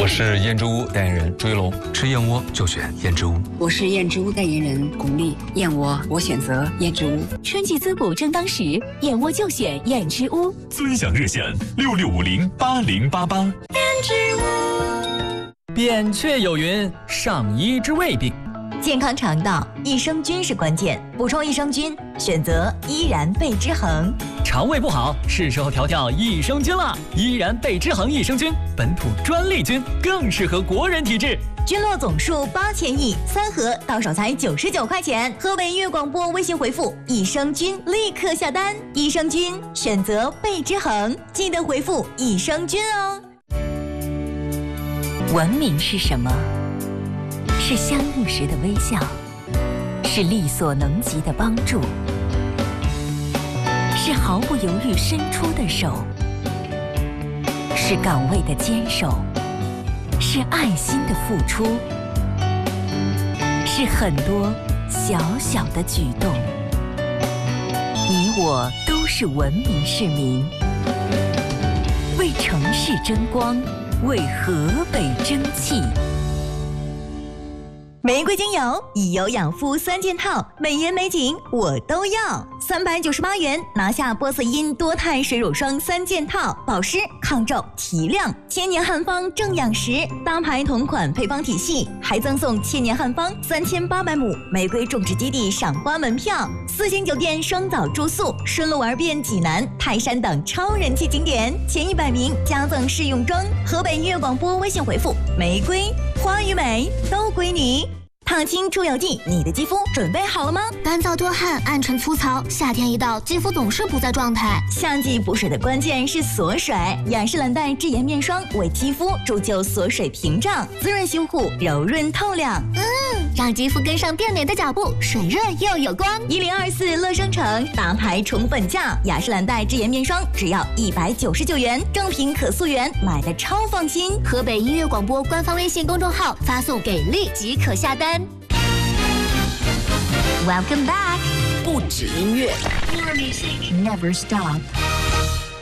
我是燕之屋代言人朱一龙， 吃燕窝就选燕之屋。 我是燕之屋代言人巩俐，燕窝我选择燕之屋。 春季滋补正当时，燕窝就选燕之屋。 尊享热线66508088。 燕之屋。扁鹊有云：上医之未病。 健康肠道，益生菌是关键。补充益生菌，选择依然贝之恒。 肠胃不好，是时候调调益生菌了。依然贝之恒益生菌，本土专利菌，更适合国人体质。 菌落总数8000亿，3盒到手才99块钱。河北音乐广播微信回复“益生菌”立刻下单。益生菌选择贝之恒，记得回复“益生菌”哦。 文明是什么？是相遇时的微笑，是力所能及的帮助，是毫不犹豫伸出的手，是岗位的坚守，是爱心的付出，是很多小小的举动。你我都是文明市民，为城市争光，为河北争气。 玫瑰精油以油养肤3件套，美颜美景我都要。398元拿下波色因多肽水乳霜3件套，保湿、抗皱、提亮，千年汉方正养食，大牌同款配方体系，还赠送千年汉方3800亩玫瑰种植基地赏花门票，4星酒店双早住宿，顺路玩遍济南、泰山等超人气景点，前100名加赠试用装。河北音乐广播微信回复玫瑰，花与美都归你。烫青出油剂，你的肌肤准备好了吗？ 干燥多汗、暗沉粗糙，夏天一到，肌肤总是不在状态。 夏季补水的关键是锁水，雅诗兰黛智颜面霜为肌肤铸就锁水屏障，滋润修护，柔润透亮。 让肌肤跟上变美的脚步，水润又有光。 1024乐生城大牌宠粉价，雅诗兰黛智颜面霜只要199元，正品可溯源，买的超放心。 河北音乐广播官方微信公众号发送给力即可下单。 Welcome back， 不止音乐 Your music never stop。